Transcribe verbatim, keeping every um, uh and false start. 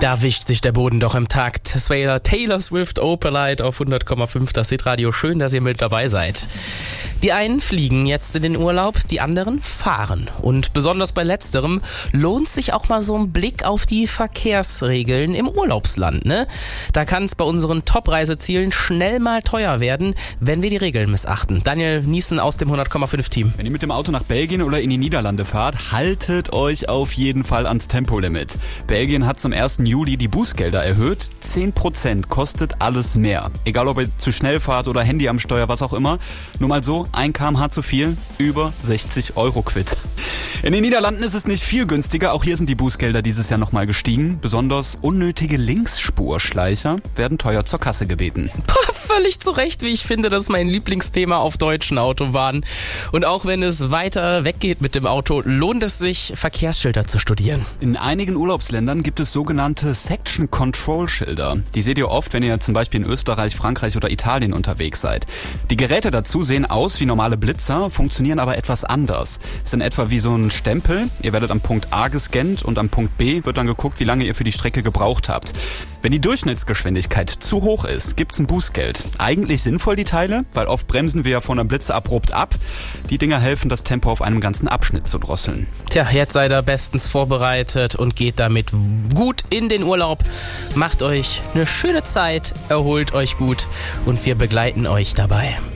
Da wischt sich der Boden doch im Takt. Es war Taylor Swift, Opalite auf hundert Komma fünf, das Hitradio. Schön, dass ihr mit dabei seid. Die einen fliegen jetzt in den Urlaub, die anderen fahren. Und besonders bei letzterem lohnt sich auch mal so ein Blick auf die Verkehrsregeln im Urlaubsland, ne? Da kann es bei unseren Top-Reisezielen schnell mal teuer werden, wenn wir die Regeln missachten. Daniel Niesen aus dem hundert Komma fünf Team. Wenn ihr mit dem Auto nach Belgien oder in die Niederlande fahrt, haltet euch auf jeden Fall ans Tempolimit. Belgien hat zum ersten Juli die Bußgelder erhöht. zehn Prozent kostet alles mehr. Egal ob ihr zu schnell fahrt oder Handy am Steuer, was auch immer. Nur mal so, ein Kilometer pro Stunde zu viel, über sechzig Euro quitt. In den Niederlanden ist es nicht viel günstiger. Auch hier sind die Bußgelder dieses Jahr nochmal gestiegen. Besonders unnötige Linksspurschleicher werden teuer zur Kasse gebeten. Völlig zu Recht, wie ich finde, das ist mein Lieblingsthema auf deutschen Autobahnen. Und auch wenn es weiter weggeht mit dem Auto, lohnt es sich, Verkehrsschilder zu studieren. In einigen Urlaubsländern gibt es sogenannte Section Control Schilder. Die seht ihr oft, wenn ihr zum Beispiel in Österreich, Frankreich oder Italien unterwegs seid. Die Geräte dazu sehen aus wie normale Blitzer, funktionieren aber etwas anders. Es sind etwa wie so ein Stempel. Ihr werdet am Punkt A gescannt und am Punkt B wird dann geguckt, wie lange ihr für die Strecke gebraucht habt. Wenn die Durchschnittsgeschwindigkeit zu hoch ist, gibt's ein Bußgeld. Eigentlich sinnvoll die Teile, weil oft bremsen wir ja von einem Blitzer abrupt ab. Die Dinger helfen, das Tempo auf einem ganzen Abschnitt zu drosseln. Tja, jetzt seid ihr bestens vorbereitet und geht damit gut in den Urlaub. Macht euch eine schöne Zeit, erholt euch gut und wir begleiten euch dabei.